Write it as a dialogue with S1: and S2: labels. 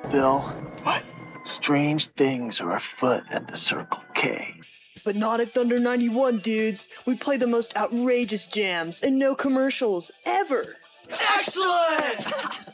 S1: Bill, what? Strange things are afoot at the Circle K.
S2: But not at Thunder 91, dudes. We play the most outrageous jams and no commercials, ever.
S1: Excellent!